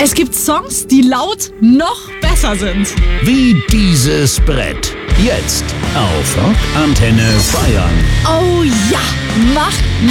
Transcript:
Es gibt Songs, die laut noch besser sind. Wie dieses Brett. Jetzt auf Rockantenne Bayern. Oh ja, mach